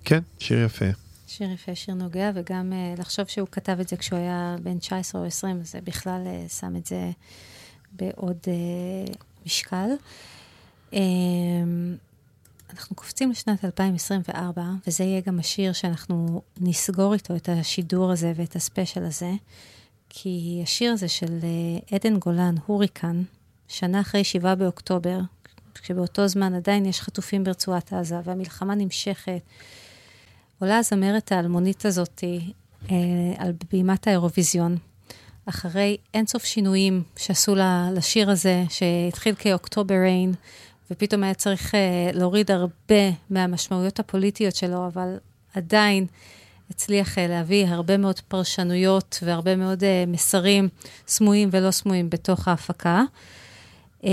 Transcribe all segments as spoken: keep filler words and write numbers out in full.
כן, שיר יפה. שיר יפה, שיר נוגע, וגם uh, לחשוב שהוא כתב את זה כשהוא היה בן תשע עשרה או עשרים, אז זה בכלל uh, שם את זה בעוד uh, משקל. Um, אנחנו קופצים לשנת אלפיים עשרים וארבע, וזה יהיה גם השיר שאנחנו נסגור איתו את השידור הזה ואת הספיישל הזה, כי השיר הזה של uh, עדן גולן, הוריקן, שנה אחרי שבעה באוקטובר, כשבאותו זמן עדיין יש חטופים ברצועת עזה, והמלחמה נמשכת, עולה הזמרת האלמונית הזאת אה, על בימת האירוויזיון, אחרי אינסוף שינויים שעשו לה, לשיר הזה, שהתחיל כאוקטובר ריין, ופתאום היה צריך אה, להוריד הרבה מהמשמעויות הפוליטיות שלו, אבל עדיין הצליח אה, להביא הרבה מאוד פרשנויות, והרבה מאוד אה, מסרים סמויים ולא סמויים בתוך ההפקה. אה,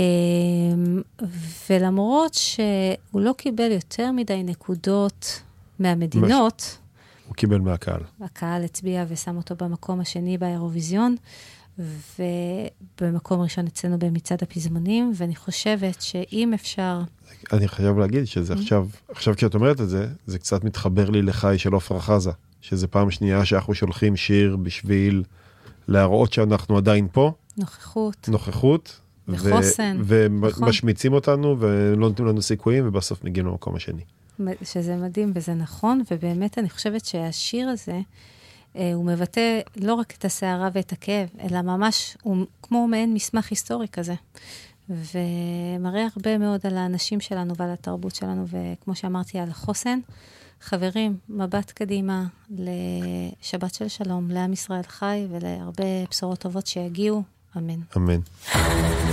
ולמרות שהוא לא קיבל יותר מדי נקודות, מהמדינות. הוא קיבל מהקהל. הקהל הצביע ושם אותו במקום השני באירוויזיון, ובמקום ראשון אצלנו במצעד הפזמונים, ואני חושבת שאם אפשר... אני חייב להגיד שזה עכשיו, עכשיו כשאת אומרת את זה, זה קצת מתחבר לי לחי של עופרה חזה, שזה פעם שנייה שאנחנו שולחים שיר בשביל להראות שאנחנו עדיין פה. נוכחות. נוכחות. וחוסן. ומשמיצים אותנו, ולא נותנים לנו סיכויים, ובסוף מגיעים למקום השני. שזה מדהים וזה נכון, ובאמת אני חושבת שהשיר הזה, אה, הוא מבטא לא רק את הסערה ואת הכאב, אלא ממש, הוא כמו מעין מסמך היסטורי כזה, ומראה הרבה מאוד על האנשים שלנו ועל התרבות שלנו, וכמו שאמרתי, על החוסן. חברים, מבט קדימה לשבת של שלום, לעם ישראל חי, ולהרבה בשורות טובות שיגיעו. אמן. אמן.